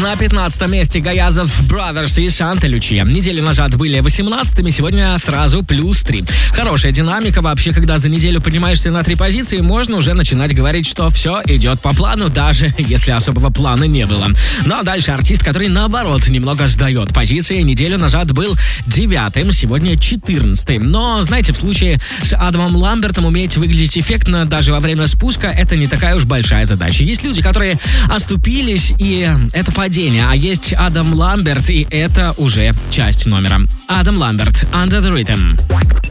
На 15 месте Гаязов Brothers и Санта Лючия. Неделю назад были 18-ми, сегодня сразу +3. Хорошая динамика. Вообще, когда за неделю поднимаешься на 3 позиции, можно уже начинать говорить, что все идет по плану, даже если особого плана не было. Ну а дальше артист, который наоборот немного сдает позиции. Неделю назад был 9-м, сегодня 14-м. Но, знаете, в случае с Адамом Ламбертом уметь выглядеть эффектно даже во время спуска — это не такая уж большая задача. Есть люди, которые оступились, и это падение, а есть Адам Ламберт, и это уже часть номера. Адам Ламберт, Under the Rhythm.